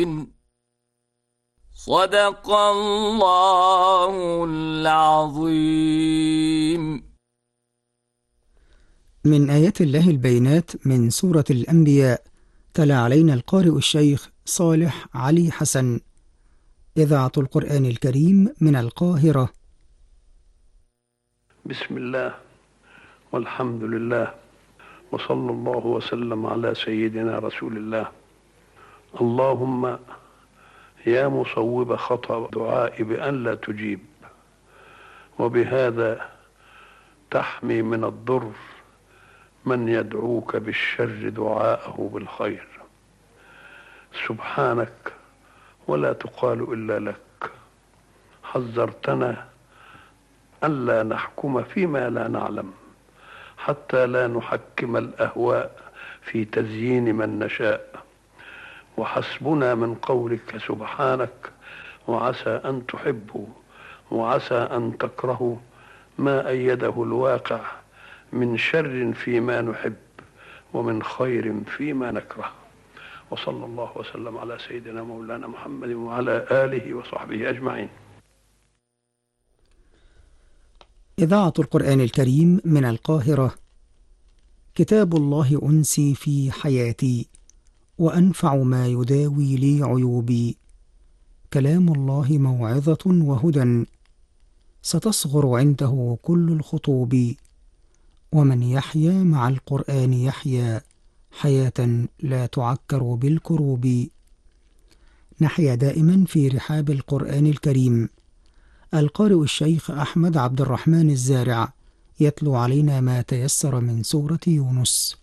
صدق الله العظيم. من آيات الله البينات من سورة الأنبياء. تلا علينا القارئ الشيخ صالح علي حسن. إذاعة القرآن الكريم من القاهرة. بسم الله والحمد لله وصلى الله وسلم على سيدنا رسول الله. اللهم يا مصوب خطأ دعائي بأن لا تجيب، وبهذا تحمي من الضر من يدعوك بالشر دعاءه بالخير. سبحانك ولا تقال إلا لك. حذرتنا ألا نحكم فيما لا نعلم، حتى لا نحكم الأهواء في تزيين من نشاء. وحسبنا من قولك سبحانك وعسى أن تحبوا وعسى أن تكرهوا ما أيده الواقع من شر فيما نحب ومن خير فيما نكره. وصلى الله وسلم على سيدنا مولانا محمد وعلى آله وصحبه أجمعين. إذاعة القرآن الكريم من القاهرة. كتاب الله أنسي في حياتي، وأنفع ما يداوي لي عيوبي. كلام الله موعظة وهدى، ستصغر عنده كل الخطوب. ومن يحيا مع القرآن يحيا حياة لا تعكر بالكروب. نحيا دائما في رحاب القرآن الكريم. القارئ الشيخ أحمد عبد الرحمن الزارع يتلو علينا ما تيسر من سورة يونس.